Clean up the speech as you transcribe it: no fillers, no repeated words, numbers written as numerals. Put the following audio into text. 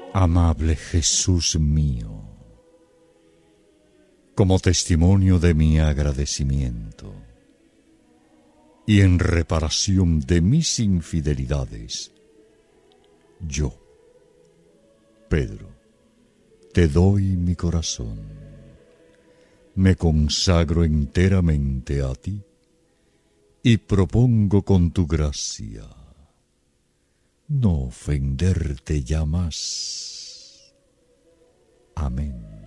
Amable Jesús mío, como testimonio de mi agradecimiento y en reparación de mis infidelidades, yo, Pedro, te doy mi corazón, me consagro enteramente a ti y propongo con tu gracia no ofenderte ya más. Amén.